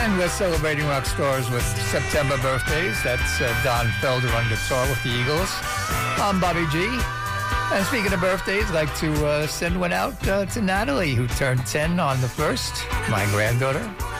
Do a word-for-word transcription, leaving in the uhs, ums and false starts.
And we're celebrating rock stars with September birthdays. That's uh, Don Felder on guitar with the Eagles. I'm Bobby G. And speaking of birthdays, I'd like to uh, send one out uh, to Natalie, who turned ten on the first, my granddaughter.